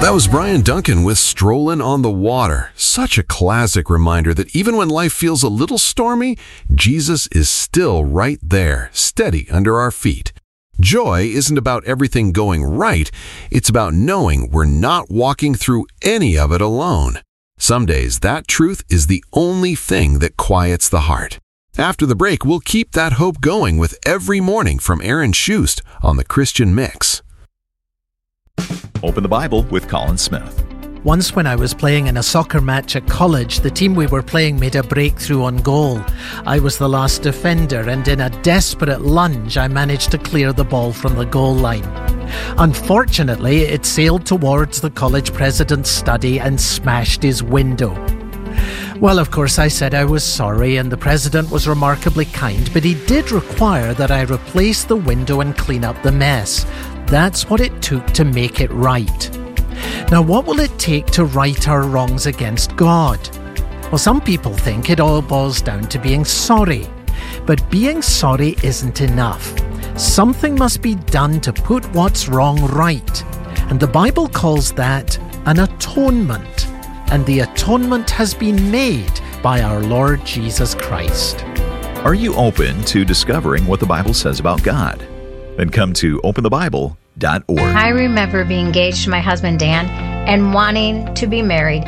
That was Brian Duncan with Strolling on the Water. Such a classic reminder that even when life feels a little stormy, Jesus is still right there, steady under our feet. Joy isn't about everything going right. It's about knowing we're not walking through any of it alone. Some days, that truth is the only thing that quiets the heart. After the break, we'll keep that hope going with Every Morning from Aaron Schust on the Christian Mix. Open the Bible with Colin Smith. Once when I was playing in a soccer match at college, the team we were playing made a breakthrough on goal. I was the last defender, and in a desperate lunge, I managed to clear the ball from the goal line. Unfortunately, it sailed towards the college president's study and smashed his window. Well, of course, I said I was sorry, and the president was remarkably kind, but he did require that I replace the window and clean up the mess. That's what it took to make it right. Now, what will it take to right our wrongs against God? Well, some people think it all boils down to being sorry. But being sorry isn't enough. Something must be done to put what's wrong right. And the Bible calls that an atonement. And the atonement has been made by our Lord Jesus Christ. Are you open to discovering what the Bible says about God? Then come to openthebible.org. I remember being engaged to my husband, Dan, and wanting to be married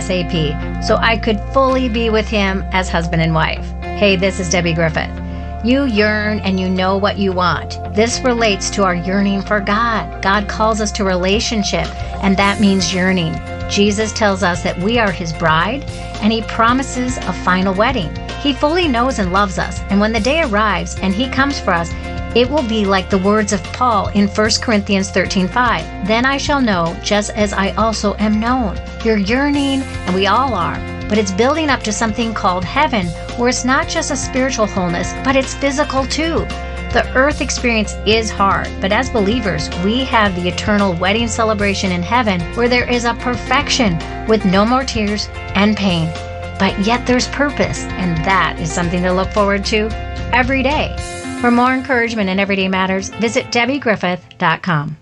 ASAP so I could fully be with him as husband and wife. Hey, this is Debbie Griffith. You yearn and you know what you want. This relates to our yearning for God. God calls us to relationship, and that means yearning. Jesus tells us that we are His bride, and He promises a final wedding. He fully knows and loves us, and when the day arrives and He comes for us, it will be like the words of Paul in 1 Corinthians 13:5. Then I shall know, just as I also am known. You're yearning, and we all are, but it's building up to something called heaven, where it's not just a spiritual wholeness, but it's physical too. The earth experience is hard, but as believers, we have the eternal wedding celebration in heaven, where there is a perfection with no more tears and pain. But yet there's purpose, and that is something to look forward to every day. For more encouragement in Everyday Matters, visit DebbieGriffith.com.